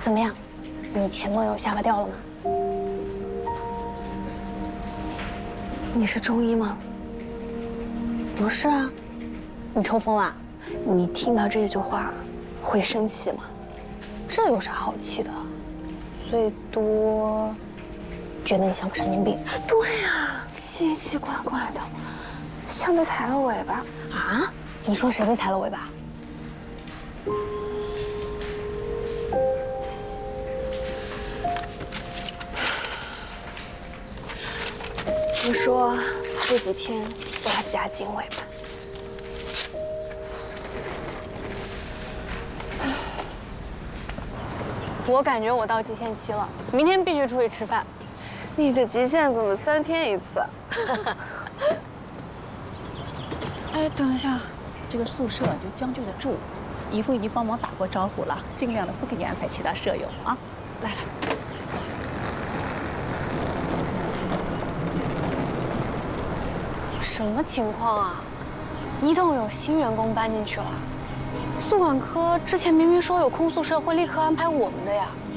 怎么样？你前男友下了调了吗？你是中医吗？不是啊，你抽风啊？你听到这句话会生气吗？这有啥好气的？最多觉得你像个神经病。对啊，奇奇怪怪的，像被踩了尾巴啊！你说谁被踩了尾巴？你说这几天我要夹紧尾巴。我感觉我到极限期了，明天必须出去吃饭。你这极限怎么3天一次？哎，等一下， 这个宿舍就将就着住，姨夫已经帮忙打过招呼了，尽量的不给你安排其他舍友啊。来， 什么情况啊？一栋有新员工搬进去了，宿管科之前明明说有空宿舍会立刻安排我们的呀。